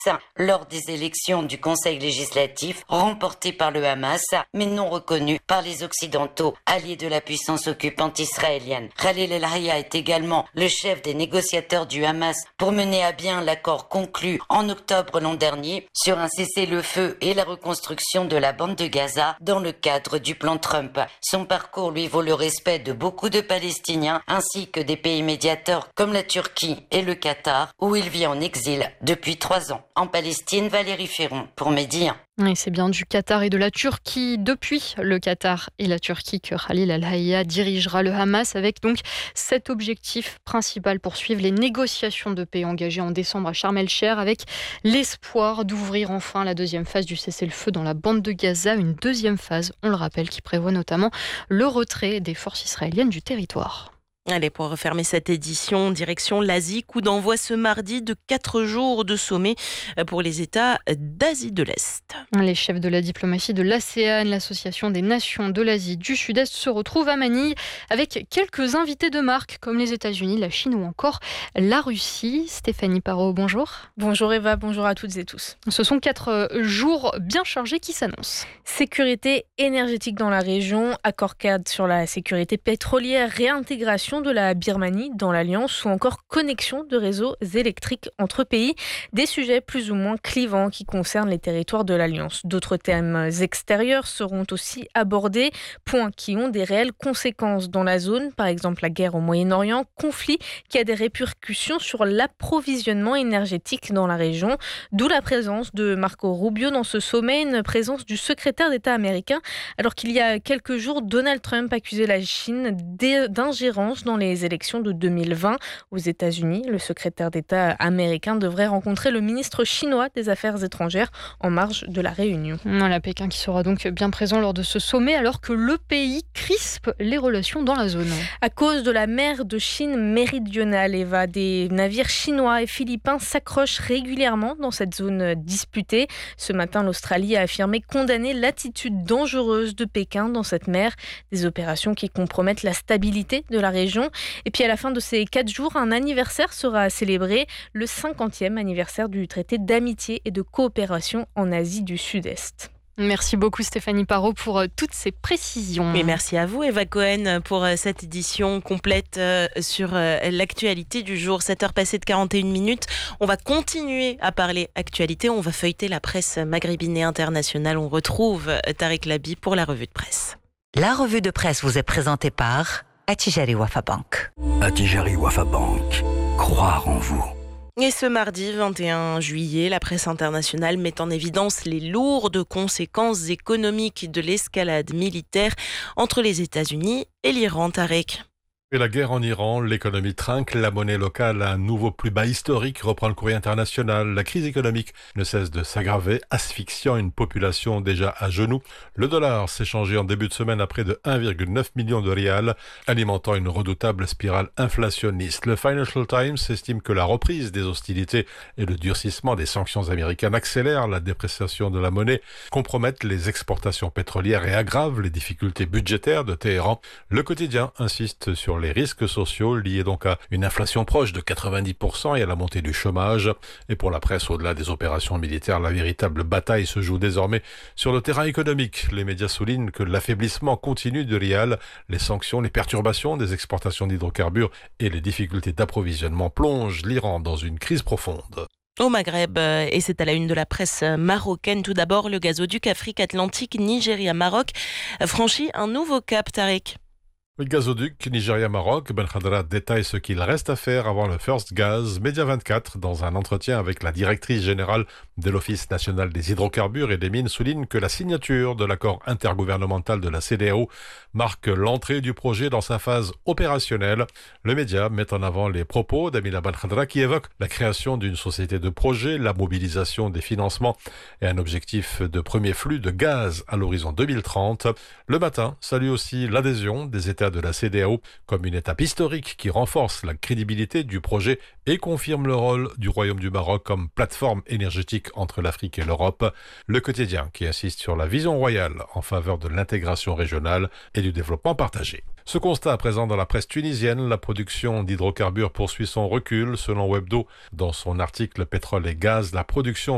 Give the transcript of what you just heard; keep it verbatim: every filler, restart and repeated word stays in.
lors des élections du Conseil législatif remportées par le Hamas, mais non reconnues par les Occidentaux, alliés de la puissance occupante israélienne. Khalil El-Hayya est également le chef des négociateurs du Hamas pour mener à bien l'accord conclu en octobre l'an dernier sur un cessez-le-feu et la reconstruction de la bande de Gaza dans le cadre du plan Trump. Son parcours lui vaut le respect de beaucoup de Palestiniens ainsi que des pays médiateurs comme la Turquie et le Qatar, où il vit en exil depuis trois ans. En Palestine, Valérie Ferron pour Mehdi un. Et c'est bien du Qatar et de la Turquie, depuis le Qatar et la Turquie, que Khalil El-Hayya dirigera le Hamas, avec donc cet objectif principal: poursuivre les négociations de paix engagées en décembre à Sharm el-Sheikh, avec l'espoir d'ouvrir enfin la deuxième phase du cessez-le-feu dans la bande de Gaza. Une deuxième phase, on le rappelle, qui prévoit notamment le retrait des forces israéliennes du territoire. Allez, pour refermer cette édition, direction l'Asie, coup d'envoi ce mardi de quatre jours de sommet pour les États d'Asie de l'Est. Les chefs de la diplomatie de l'ASEAN, l'association des nations de l'Asie du Sud-Est, se retrouvent à Manille avec quelques invités de marque comme les États-Unis, la Chine ou encore la Russie. Stéphanie Parot, bonjour. Bonjour Eva, bonjour à toutes et tous. Ce sont quatre jours bien chargés qui s'annoncent. Sécurité énergétique dans la région, accord cadre sur la sécurité pétrolière, réintégration de la Birmanie dans l'Alliance ou encore connexion de réseaux électriques entre pays. Des sujets plus ou moins clivants qui concernent les territoires de l'Alliance. D'autres thèmes extérieurs seront aussi abordés, points qui ont des réelles conséquences dans la zone, par exemple la guerre au Moyen-Orient, conflit qui a des répercussions sur l'approvisionnement énergétique dans la région, d'où la présence de Marco Rubio dans ce sommet, une présence du secrétaire d'État américain, alors qu'il y a quelques jours, Donald Trump accusait la Chine d'ingérence dans les élections de deux mille vingt aux États-Unis. Le secrétaire d'État américain devrait rencontrer le ministre chinois des Affaires étrangères en marge de la réunion. Voilà, Pékin qui sera donc bien présent lors de ce sommet, alors que le pays crispe les relations dans la zone. À cause de la mer de Chine méridionale, Eva, des navires chinois et philippins s'accrochent régulièrement dans cette zone disputée. Ce matin, l'Australie a affirmé condamner l'attitude dangereuse de Pékin dans cette mer. Des opérations qui compromettent la stabilité de la région. Et puis à la fin de ces quatre jours, un anniversaire sera célébré, le cinquantième anniversaire du traité d'amitié et de coopération en Asie du Sud-Est. Merci beaucoup Stéphanie Parot pour toutes ces précisions. Et merci à vous Eva Cohen pour cette édition complète sur l'actualité du jour. sept heures passées de quarante et une minutes. On va continuer à parler actualité. On va feuilleter la presse maghrébine et internationale. On retrouve Tariq Labi pour la revue de presse. La revue de presse vous est présentée par Attijari Wafa Bank. Attijari Wafa Bank. Croire en vous. Et ce mardi vingt et un juillet, la presse internationale met en évidence les lourdes conséquences économiques de l'escalade militaire entre les États-Unis et l'Iran. Tarek. Et la guerre en Iran, l'économie trinque, la monnaie locale a un nouveau plus bas historique, reprend le courrier international. La crise économique ne cesse de s'aggraver, asphyxiant une population déjà à genoux. Le dollar s'est changé en début de semaine à près de un virgule neuf million de rials, alimentant une redoutable spirale inflationniste. Le Financial Times estime que la reprise des hostilités et le durcissement des sanctions américaines accélèrent la dépréciation de la monnaie, compromettent les exportations pétrolières et aggravent les difficultés budgétaires de Téhéran. Le quotidien insiste sur les risques sociaux liés donc à une inflation proche de quatre-vingt-dix pour cent et à la montée du chômage. Et pour la presse, au-delà des opérations militaires, la véritable bataille se joue désormais sur le terrain économique. Les médias soulignent que l'affaiblissement continu du rial, les sanctions, les perturbations des exportations d'hydrocarbures et les difficultés d'approvisionnement plongent l'Iran dans une crise profonde. Au Maghreb, et c'est à la une de la presse marocaine, tout d'abord, le gazoduc Afrique-Atlantique Nigeria-Maroc franchit un nouveau cap, Tarek. Le gazoduc Nigeria-Maroc, Ben Khadra détaille ce qu'il reste à faire avant le First Gaz. Média vingt-quatre, dans un entretien avec la directrice générale de l'Office national des hydrocarbures et des mines, souligne que la signature de l'accord intergouvernemental de la C E D E A O marque l'entrée du projet dans sa phase opérationnelle. Le média met en avant les propos d'Amina Ben Khadra qui évoque la création d'une société de projet, la mobilisation des financements et un objectif de premier flux de gaz à l'horizon deux mille trente. Le matin salue aussi l'adhésion des États de la C E D E A O comme une étape historique qui renforce la crédibilité du projet et confirme le rôle du Royaume du Maroc comme plateforme énergétique entre l'Afrique et l'Europe. Le quotidien qui insiste sur la vision royale en faveur de l'intégration régionale et du développement partagé. Ce constat présent dans la presse tunisienne, la production d'hydrocarbures poursuit son recul. Selon Webdo, dans son article Pétrole et gaz, la production